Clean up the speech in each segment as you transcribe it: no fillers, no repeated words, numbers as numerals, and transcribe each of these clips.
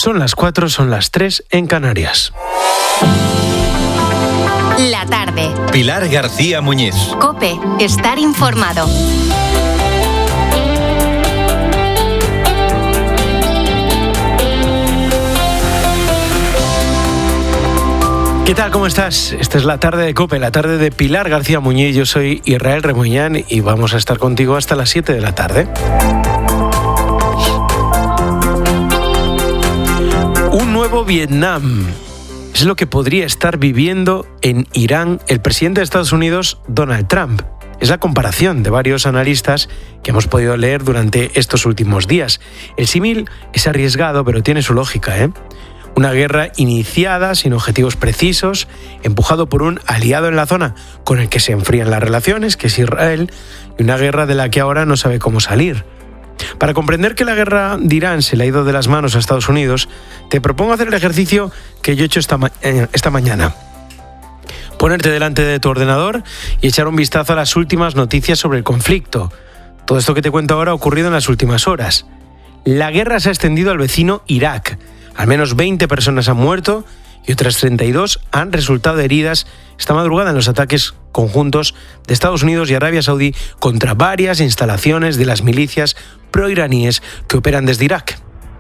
Son las 4, son las 3 en Canarias. La tarde. Pilar García Muñiz. COPE. Estar informado. ¿Qué tal? ¿Cómo estás? Esta es la tarde de COPE, la tarde de Pilar García Muñiz. Yo soy Israel Remoñán y vamos a estar contigo hasta las 7 de la tarde. Un nuevo Vietnam es lo que podría estar viviendo en Irán el presidente de Estados Unidos, Donald Trump. Es la comparación de varios analistas que hemos podido leer durante estos últimos días. El símil es arriesgado, pero tiene su lógica, ¿eh? Una guerra iniciada sin objetivos precisos, empujado por un aliado en la zona con el que se enfrían las relaciones, que es Israel, y una guerra de la que ahora no sabe cómo salir. Para comprender que la guerra de Irán se le ha ido de las manos a Estados Unidos, te propongo hacer el ejercicio que yo he hecho esta mañana. Ponerte delante de tu ordenador y echar un vistazo a las últimas noticias sobre el conflicto. Todo esto que te cuento ahora ha ocurrido en las últimas horas. La guerra se ha extendido al vecino Irak. Al menos 20 personas han muerto y otras 32 han resultado heridas esta madrugada en los ataques conjuntos de Estados Unidos y Arabia Saudí contra varias instalaciones de las milicias proiraníes que operan desde Irak.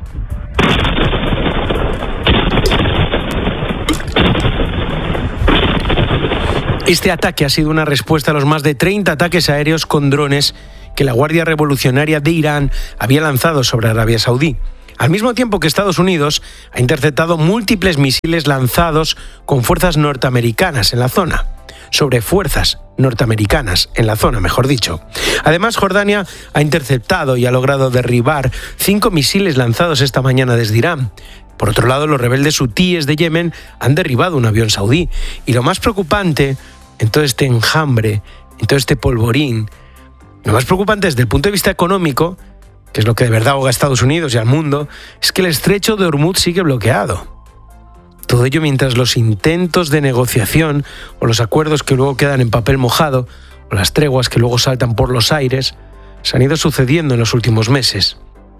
Este ataque ha sido una respuesta a los más de 30 ataques aéreos con drones que la Guardia Revolucionaria de Irán había lanzado sobre Arabia Saudí. Al mismo tiempo que Estados Unidos ha interceptado múltiples misiles lanzados con fuerzas norteamericanas en la zona. Sobre fuerzas norteamericanas en la zona, mejor dicho. Además, Jordania ha interceptado y ha logrado derribar 5 misiles lanzados esta mañana desde Irán. Por otro lado, los rebeldes hutíes de Yemen han derribado un avión saudí. Y lo más preocupante en todo este enjambre, en todo este polvorín, lo más preocupante desde el punto de vista económico, que es lo que de verdad ahoga a Estados Unidos y al mundo, es que el estrecho de Hormuz sigue bloqueado. Todo ello mientras los intentos de negociación o los acuerdos que luego quedan en papel mojado o las treguas que luego saltan por los aires se han ido sucediendo en los últimos meses.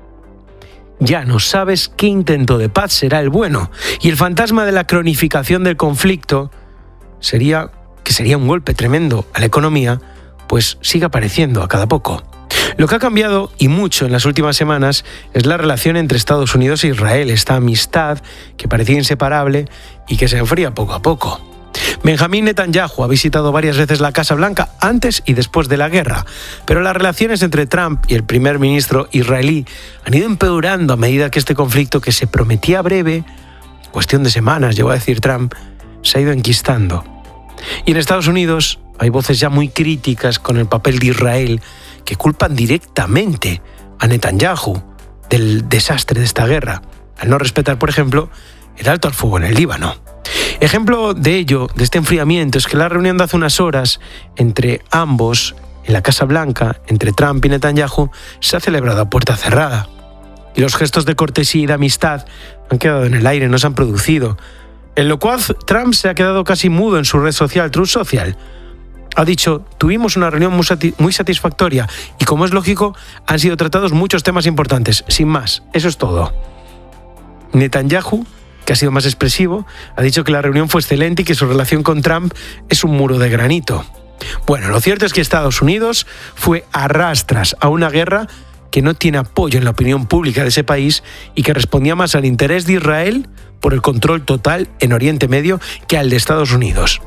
Ya no sabes qué intento de paz será el bueno y el fantasma de la cronificación del conflicto sería un golpe tremendo a la economía, pues sigue apareciendo a cada poco. Lo que ha cambiado, y mucho en las últimas semanas, es la relación entre Estados Unidos e Israel, esta amistad que parecía inseparable y que se enfría poco a poco. Benjamín Netanyahu ha visitado varias veces la Casa Blanca antes y después de la guerra, pero las relaciones entre Trump y el primer ministro israelí han ido empeorando a medida que este conflicto, que se prometía breve, cuestión de semanas, llegó a decir Trump, se ha ido enquistando. Y en Estados Unidos hay voces ya muy críticas con el papel de Israel que culpan directamente a Netanyahu del desastre de esta guerra, al no respetar, por ejemplo, el alto al fuego en el Líbano. Ejemplo de ello, de este enfriamiento, es que la reunión de hace unas horas entre ambos, en la Casa Blanca, entre Trump y Netanyahu, se ha celebrado a puerta cerrada. Y los gestos de cortesía y de amistad han quedado en el aire, no se han producido. En lo cual Trump se ha quedado casi mudo en su red social, Truth Social. Ha dicho, tuvimos una reunión muy satisfactoria y, como es lógico, han sido tratados muchos temas importantes. Sin más, eso es todo. Netanyahu, que ha sido más expresivo, ha dicho que la reunión fue excelente y que su relación con Trump es un muro de granito. Bueno, lo cierto es que Estados Unidos fue a rastras a una guerra que no tiene apoyo en la opinión pública de ese país y que respondía más al interés de Israel por el control total en Oriente Medio que al de Estados Unidos.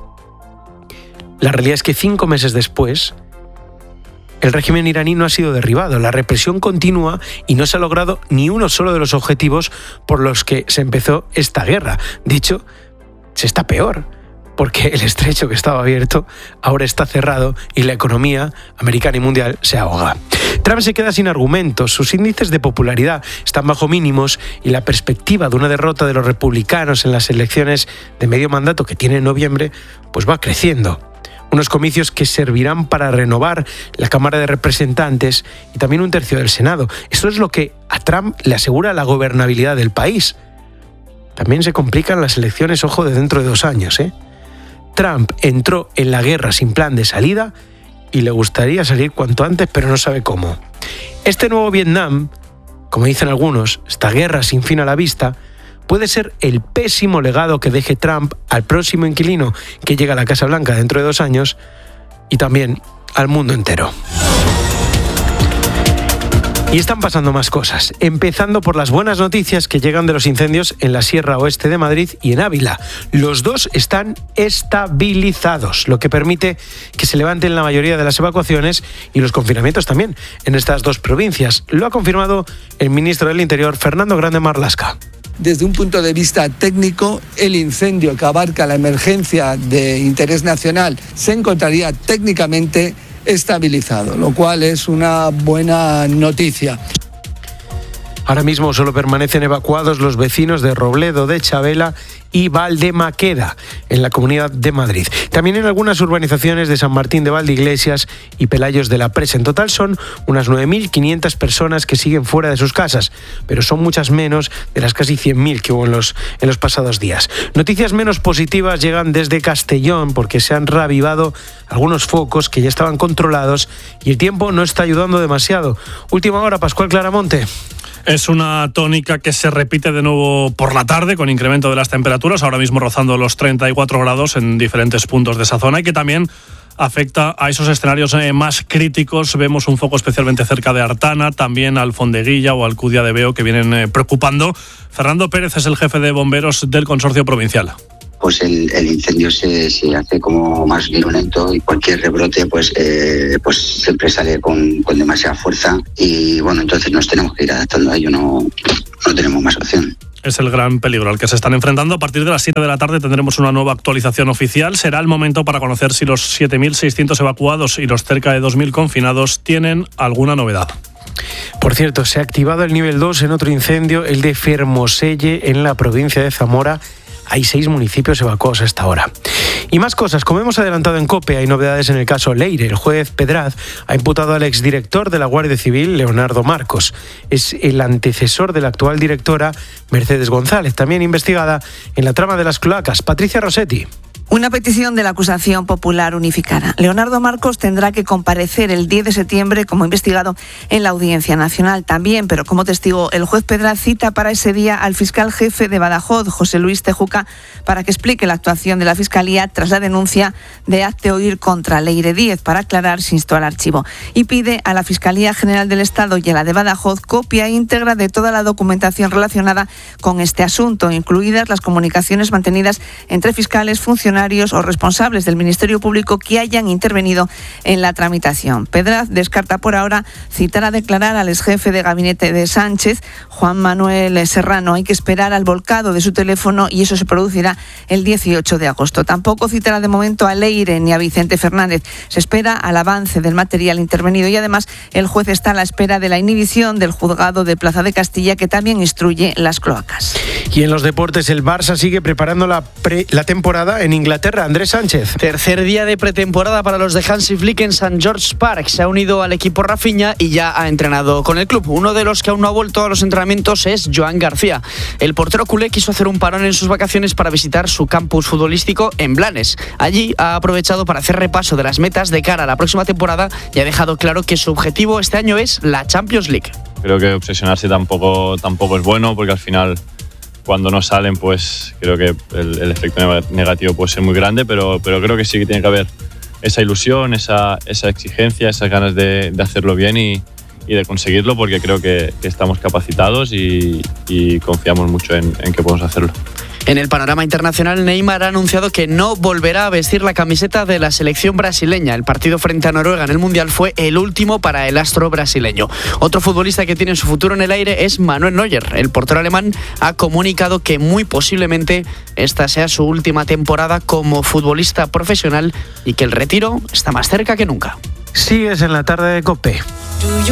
La realidad es que 5 meses después, el régimen iraní no ha sido derribado, la represión continúa y no se ha logrado ni uno solo de los objetivos por los que se empezó esta guerra. De hecho, se está peor, porque el estrecho que estaba abierto ahora está cerrado y la economía americana y mundial se ahoga. Trump se queda sin argumentos, sus índices de popularidad están bajo mínimos y la perspectiva de una derrota de los republicanos en las elecciones de medio mandato que tiene en noviembre, pues va creciendo. Unos comicios que servirán para renovar la Cámara de Representantes y también un tercio del Senado. Esto es lo que a Trump le asegura la gobernabilidad del país. También se complican las elecciones, ojo, de dentro de 2 años, ¿eh? Trump entró en la guerra sin plan de salida y le gustaría salir cuanto antes, pero no sabe cómo. Este nuevo Vietnam, como dicen algunos, esta guerra sin fin a la vista, puede ser el pésimo legado que deje Trump al próximo inquilino que llega a la Casa Blanca dentro de 2 años y también al mundo entero. Y están pasando más cosas, empezando por las buenas noticias que llegan de los incendios en la Sierra Oeste de Madrid y en Ávila. Los dos están estabilizados, lo que permite que se levanten la mayoría de las evacuaciones y los confinamientos también en estas 2 provincias. Lo ha confirmado el ministro del Interior, Fernando Grande Marlaska. Desde un punto de vista técnico, el incendio que abarca la emergencia de interés nacional se encontraría técnicamente estabilizado, lo cual es una buena noticia. Ahora mismo solo permanecen evacuados los vecinos de Robledo de Chavela y Valdemaqueda, en la Comunidad de Madrid. También en algunas urbanizaciones de San Martín de Valdeiglesias y Pelayos de la Presa. En total son unas 9.500 personas que siguen fuera de sus casas, pero son muchas menos de las casi 100.000 que hubo en los pasados días. Noticias menos positivas llegan desde Castellón, porque se han reavivado algunos focos que ya estaban controlados y el tiempo no está ayudando demasiado. Última hora, Pascual Claramonte. Es una tónica que se repite de nuevo por la tarde con incremento de las temperaturas, ahora mismo rozando los 34 grados en diferentes puntos de esa zona y que también afecta a esos escenarios más críticos. Vemos un foco especialmente cerca de Artana, también Alfondeguilla o Alcudia de Veo que vienen preocupando. Fernando Pérez es el jefe de bomberos del consorcio provincial. Pues el incendio se hace como más virulento y cualquier rebrote pues siempre sale con demasiada fuerza y bueno, entonces nos tenemos que ir adaptando a ello, no tenemos más opción. Es el gran peligro al que se están enfrentando. A partir de las 7 de la tarde tendremos una nueva actualización oficial. Será el momento para conocer si los 7.600 evacuados y los cerca de 2.000 confinados tienen alguna novedad. Por cierto, se ha activado el nivel 2 en otro incendio, el de Fermoselle, en la provincia de Zamora. Hay 6 municipios evacuados hasta ahora. Y más cosas, como hemos adelantado en COPE, hay novedades en el caso Leire. El juez Pedraz ha imputado al exdirector de la Guardia Civil, Leonardo Marcos. Es el antecesor de la actual directora, Mercedes González, también investigada en la trama de las cloacas. Patricia Rossetti. Una petición de la acusación popular unificada. Leonardo Marcos tendrá que comparecer el 10 de septiembre como investigado en la Audiencia Nacional también, pero como testigo el juez Pedraz cita para ese día al fiscal jefe de Badajoz, José Luis Tejuca, para que explique la actuación de la Fiscalía tras la denuncia de hazte oír contra Leire Díez. Para aclarar, se instó al archivo y pide a la Fiscalía General del Estado y a la de Badajoz copia íntegra de toda la documentación relacionada con este asunto, incluidas las comunicaciones mantenidas entre fiscales, funcionarios o responsables del Ministerio Público que hayan intervenido en la tramitación. Pedraz descarta por ahora citar a declarar al exjefe de gabinete de Sánchez, Juan Manuel Serrano. Hay que esperar al volcado de su teléfono y eso se producirá el 18 de agosto. Tampoco citará de momento a Leire ni a Vicente Fernández. Se espera al avance del material intervenido y además el juez está a la espera de la inhibición del juzgado de Plaza de Castilla que también instruye las cloacas. Y en los deportes, el Barça sigue preparando la temporada en Inglaterra. Andrés Sánchez. Tercer día de pretemporada para los de Hansi Flick en St. George's Park. Se ha unido al equipo Rafinha y ya ha entrenado con el club. Uno de los que aún no ha vuelto a los entrenamientos es Joan García. El portero culé quiso hacer un parón en sus vacaciones para visitar su campus futbolístico en Blanes. Allí ha aprovechado para hacer repaso de las metas de cara a la próxima temporada y ha dejado claro que su objetivo este año es la Champions League. Creo que obsesionarse tampoco es bueno, porque al final cuando no salen pues creo que el efecto negativo puede ser muy grande, pero creo que sí que tiene que haber esa ilusión, esa exigencia, esas ganas de hacerlo bien y de conseguirlo, porque creo que estamos capacitados y confiamos mucho en que podemos hacerlo. En el panorama internacional, Neymar ha anunciado que no volverá a vestir la camiseta de la selección brasileña. El partido frente a Noruega en el Mundial fue el último para el astro brasileño. Otro futbolista que tiene su futuro en el aire es Manuel Neuer. El portero alemán ha comunicado que muy posiblemente esta sea su última temporada como futbolista profesional y que el retiro está más cerca que nunca. Sigues en la tarde de COPE.